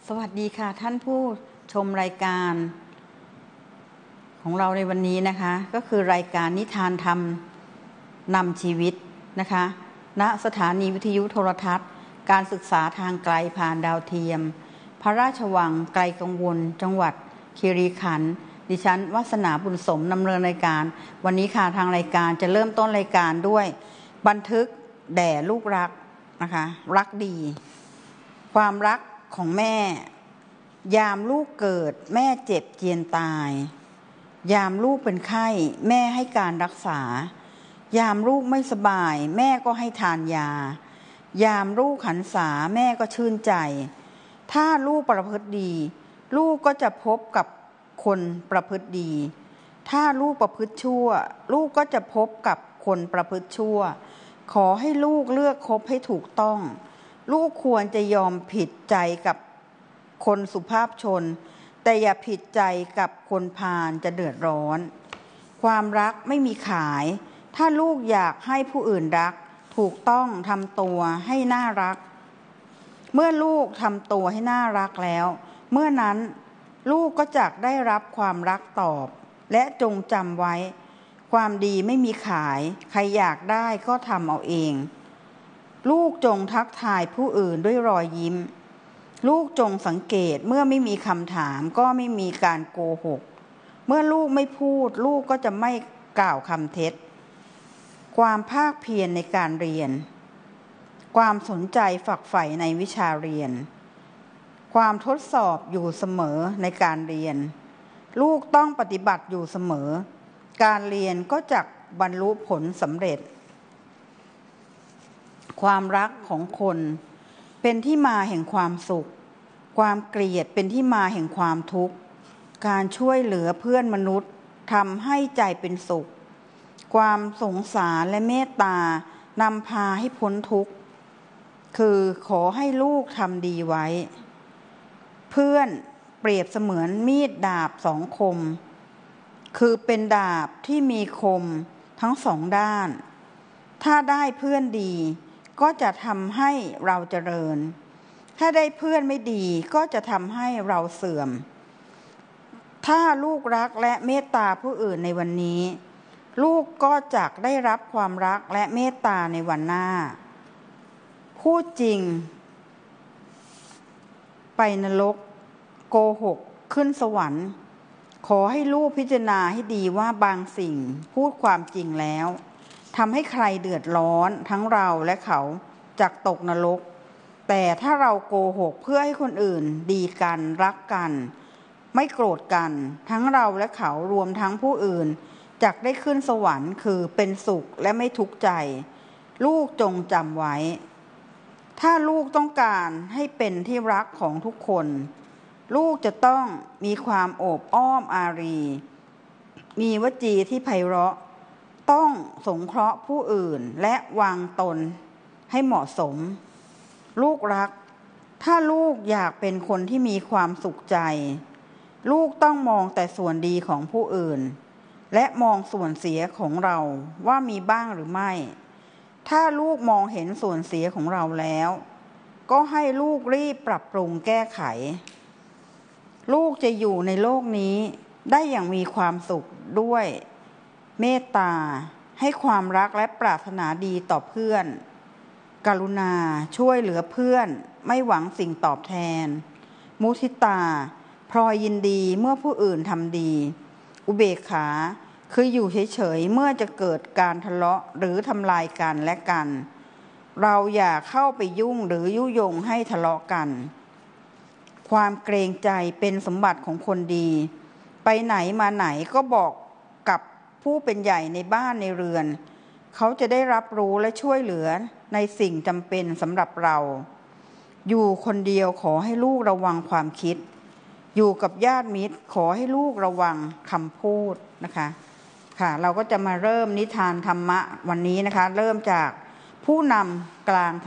สวัสดีค่ะท่านผู้ชมรายการของเราในวันนี้นะคะก็คือรายการนิทานธรรมนำชีวิตนะคะณสถานีวิทยุโทรทัศน์การศึกษาทางไกลผ่านดาวเทียมพระราชวังไกลกังวลจังหวัดคีรีขันธ์ดิฉันวาสนาบุญสมดำเนินรายการวันนี้ค่ะทางรายการจะเริ่มต้นรายการด้วยบันทึกแด่ลูกรักนะคะรักดีความรักของแม่ยามลูกเกิดแม่เจ็บเจียนตายยามลูกเป็นไข้แม่ให้การรักษายามลูกไม่สบายแม่ก็ให้ทานยายามลูกหันษาแม่ก็ชื่นใจถ้าลูกประพฤติดีลูกก็จะพบกับคนประพฤติดีถ้าลูกประพฤติชั่วลูกก็จะพบกับคนประพฤติชั่วขอให้ลูกเลือกคบให้ถูกต้องลูกควรจะยอมผิดใจกับคนสุภาพชนแต่อย่าผิดใจกับคนพาลจะเดือดร้อนความรักไม่มีขายถ้าลูกอยากให้ผู้อื่นรักถูกต้องทำตัวให้น่ารักเมื่อลูกทำตัวให้น่ารักแล้วเมื่อนั้นลูกก็จะได้รับความรักตอบและจงจำไว้ความดีไม่มีขายใครอยากได้ก็ทำเอาเองลูกจงทักทายผู้อื่นด้วยรอยยิ้มลูกจงสังเกตเมื่อไม่มีคำถามก็ไม่มีการโกหกเมื่อลูกไม่พูดลูกก็จะไม่กล่าวคำเท็จความภาคเพียรในการเรียนความสนใจฝักใฝ่ในวิชาเรียนความทดสอบอยู่เสมอในการเรียนลูกต้องปฏิบัติอยู่เสมอการเรียนก็จะบรรลุผลสำเร็จความรักของคนเป็นที่มาแห่งความสุขความเกลียดเป็นที่มาแห่งความทุกข์การช่วยเหลือเพื่อนมนุษย์ทำให้ใจเป็นสุขความสงสารและเมตตานำพาให้พ้นทุกข์คือขอให้ลูกทำดีไว้เพื่อนเปรียบเสมือนมีดดาบสองคมคือเป็นดาบที่มีคมทั้งสองด้านถ้าได้เพื่อนดีก็จะทำให้เราเจริญถ้าได้เพื่อนไม่ดีก็จะทำให้เราเสื่อมถ้าลูกรักและเมตตาผู้อื่นในวันนี้ลูกก็จะได้รับความรักและเมตตาในวันหน้าพูดจริงไปนรกโกหกขึ้นสวรรค์ขอให้ลูกพิจารณาให้ดีว่าบางสิ่งพูดความจริงแล้วทำให้ใครเดือดร้อนทั้งเราและเขาจากตกนรกแต่ถ้าเราโกหกเพื่อให้คนอื่นดีกันรักกันไม่โกรธกันทั้งเราและเขารวมทั้งผู้อื่นจักได้ขึ้นสวรรค์คือเป็นสุขและไม่ทุกข์ใจลูกจงจำไว้ถ้าลูกต้องการให้เป็นที่รักของทุกคนลูกจะต้องมีความโอบอ้อมอารีมีวจีที่ไพเราะต้องสงเคราะห์ผู้อื่นและวางตนให้เหมาะสมลูกรักถ้าลูกอยากเป็นคนที่มีความสุขใจลูกต้องมองแต่ส่วนดีของผู้อื่นและมองส่วนเสียของเราว่ามีบ้างหรือไม่ถ้าลูกมองเห็นส่วนเสียของเราแล้วก็ให้ลูกรีบปรับปรุงแก้ไขลูกจะอยู่ในโลกนี้ได้อย่างมีความสุขด้วยเมตตาให้ความรักและปรารถนาดีต่อเพื่อนกรุณาช่วยเหลือเพื่อนไม่หวังสิ่งตอบแทนมุทิตาพลอยยินดีเมื่อผู้อื่นทำดีอุเบกขาคืออยู่เฉยๆเมื่อจะเกิดการทะเลาะหรือทำลายกันและกันเราอย่าเข้าไปยุ่งหรือยุยงให้ทะเลาะกันความเกรงใจเป็นสมบัติของคนดีไปไหนมาไหนก็บอกกับผู้เป็นใหญ่ในบ้านในเรือนเขาจะได้รับรู้และช่วยเหลือในสิ่งจำเป็นสำหรับเราอยู่คนเดียวขอให้ลูกระวังความคิดอยู่กับญาติมิตรขอให้ลูกระวังคำพูดนะคะค่ะเราก็จะมาเริ่มนิทานธรรมะวันนี้นะคะเริ่มจากผู้นำกลาง